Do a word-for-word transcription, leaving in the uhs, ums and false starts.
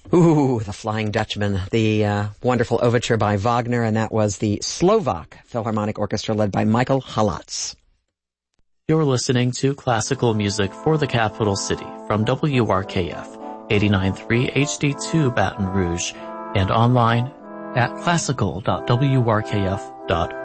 Ooh, The Flying Dutchman, the uh, wonderful overture by Wagner, and that was the Slovak Philharmonic Orchestra led by Michael Halatz. You're listening to classical music for the capital city from W R K F, eighty-nine point three H D two Baton Rouge, and online at classical dot w r k f dot org.